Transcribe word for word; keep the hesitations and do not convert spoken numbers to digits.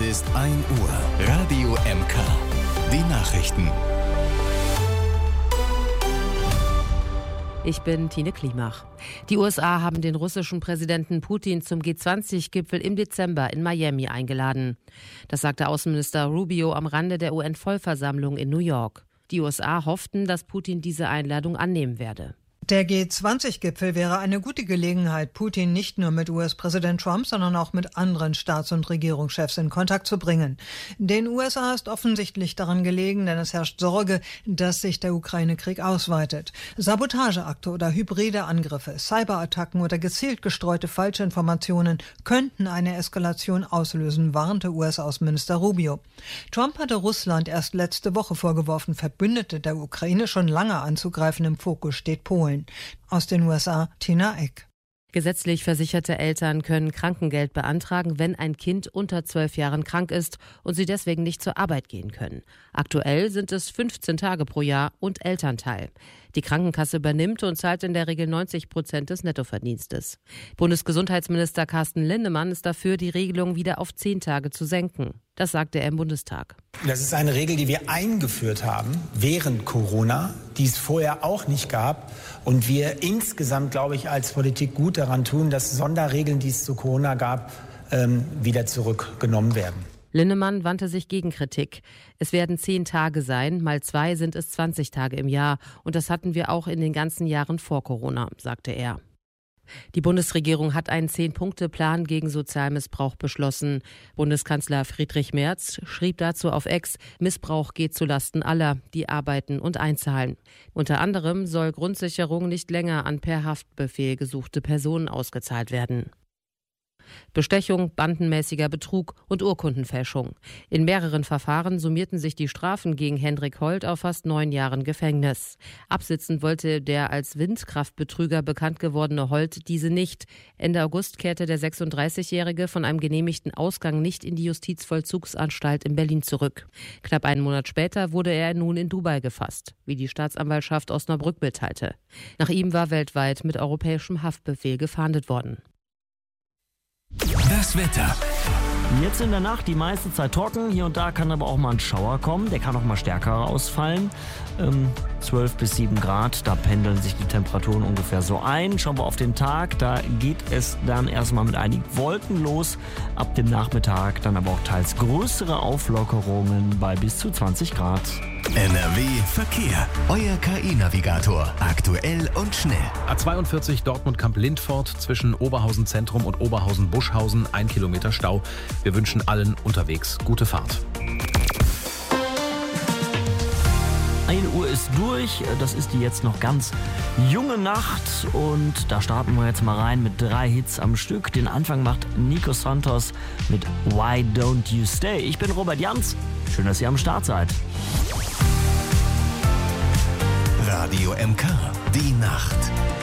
ist ein Uhr. Radio M K. Die Nachrichten. Ich bin Tine Klimach. Die U S A haben den russischen Präsidenten Putin zum G zwanzig Gipfel im Dezember in Miami eingeladen. Das sagte Außenminister Rubio am Rande der U N-Vollversammlung in New York. Die U S A hofften, dass Putin diese Einladung annehmen werde. Der G zwanzig Gipfel wäre eine gute Gelegenheit, Putin nicht nur mit U S-Präsident Trump, sondern auch mit anderen Staats- und Regierungschefs in Kontakt zu bringen. Den U S A ist offensichtlich daran gelegen, denn es herrscht Sorge, dass sich der Ukraine-Krieg ausweitet. Sabotageakte oder hybride Angriffe, Cyberattacken oder gezielt gestreute Falschinformationen könnten eine Eskalation auslösen, warnte U S-Außenminister Rubio. Trump hatte Russland erst letzte Woche vorgeworfen, Verbündete der Ukraine schon lange anzugreifen. Im Fokus steht Polen. Aus den U S A, Tina Eck. Gesetzlich versicherte Eltern können Krankengeld beantragen, wenn ein Kind unter zwölf Jahren krank ist und sie deswegen nicht zur Arbeit gehen können. Aktuell sind es fünfzehn Tage pro Jahr und Elternteil. Die Krankenkasse übernimmt und zahlt in der Regel neunzig Prozent des Nettoverdienstes. Bundesgesundheitsminister Carsten Linnemann ist dafür, die Regelung wieder auf zehn Tage zu senken. Das sagte er im Bundestag. Das ist eine Regel, die wir eingeführt haben während Corona, die es vorher auch nicht gab. Und wir insgesamt, glaube ich, als Politik gut daran tun, dass Sonderregeln, die es zu Corona gab, ähm, wieder zurückgenommen werden. Linnemann wandte sich gegen Kritik. Es werden zehn Tage sein, mal zwei sind es zwanzig Tage im Jahr. Und das hatten wir auch in den ganzen Jahren vor Corona, sagte er. Die Bundesregierung hat einen Zehn-Punkte-Plan gegen Sozialmissbrauch beschlossen. Bundeskanzler Friedrich Merz schrieb dazu auf X, Missbrauch geht zulasten aller, die arbeiten und einzahlen. Unter anderem soll Grundsicherung nicht länger an per Haftbefehl gesuchte Personen ausgezahlt werden. Bestechung, bandenmäßiger Betrug und Urkundenfälschung. In mehreren Verfahren summierten sich die Strafen gegen Hendrik Holt auf fast neun Jahren Gefängnis. Absitzen wollte der als Windkraftbetrüger bekannt gewordene Holt diese nicht. Ende August kehrte der sechsunddreißigjährige von einem genehmigten Ausgang nicht in die Justizvollzugsanstalt in Berlin zurück. Knapp einen Monat später wurde er nun in Dubai gefasst, wie die Staatsanwaltschaft Osnabrück mitteilte. Nach ihm war weltweit mit europäischem Haftbefehl gefahndet worden. Das Wetter. Jetzt in der Nacht die meiste Zeit trocken, hier und da kann aber auch mal ein Schauer kommen, der kann auch mal stärker ausfallen. Ähm, zwölf bis sieben Grad, da pendeln sich die Temperaturen ungefähr so ein. Schauen wir auf den Tag, da geht es dann erstmal mit einigen Wolken los. Ab dem Nachmittag dann aber auch teils größere Auflockerungen bei bis zu zwanzig Grad. N R W Verkehr. Euer K I-Navigator. Aktuell und schnell. A zweiundvierzig Dortmund-Kamp-Lindfort zwischen Oberhausen Zentrum und Oberhausen-Buschhausen. Ein Kilometer Stau. Wir wünschen allen unterwegs gute Fahrt. Eine Uhr ist durch, das ist die jetzt noch ganz junge Nacht und da starten wir jetzt mal rein mit drei Hits am Stück. Den Anfang macht Nico Santos mit Why Don't You Stay. Ich bin Robert Jans, schön, dass ihr am Start seid. Radio M K, die Nacht.